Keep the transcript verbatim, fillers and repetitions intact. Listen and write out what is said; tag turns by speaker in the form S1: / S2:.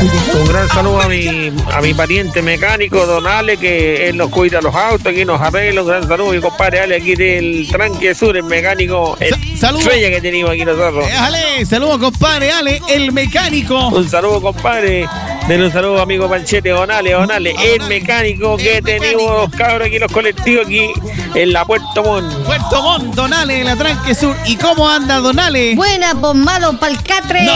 S1: Un gran saludo a mi, a mi pariente mecánico, don Ale, que él nos cuida los autos, aquí nos arregla. Un gran saludo a mi compadre Ale, aquí del Tranque Sur, el mecánico, el
S2: saludo.
S1: estrella que tenemos aquí nosotros.
S2: Eh, Ale, saludos, compadre Ale, el mecánico.
S1: Un saludo, compadre. Denle un saludo, amigo Panchete, don Ale, don Ale, el mecánico que el tenemos mecánico. Los cabros aquí, los colectivos aquí en la Puerto Montt.
S2: Puerto Montt, don Ale, en la Tranque Sur. ¿Y cómo anda, don Ale?
S3: Buena, pues malo, pa'l catre. No.